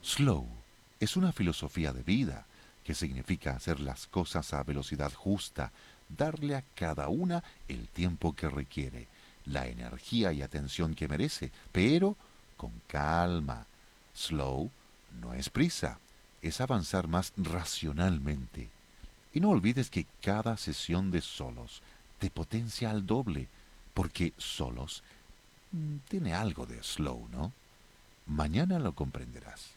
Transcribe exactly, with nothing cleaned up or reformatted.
Slow es una filosofía de vida que significa hacer las cosas a velocidad justa, darle a cada una el tiempo que requiere, la energía y atención que merece, pero con calma. Slow no es prisa, es avanzar más racionalmente. Y no olvides que cada sesión de solos te potencia al doble, porque solos mm, tiene algo de slow, ¿no? Mañana lo comprenderás.